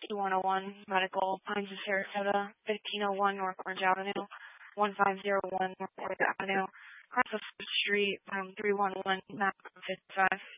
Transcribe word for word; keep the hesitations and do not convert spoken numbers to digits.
E one oh one Medical, Pines of Sarasota, fifteen oh one North Orange Avenue, one five zero one North Orange Avenue, across the Street, um, three one one, map fifty-five.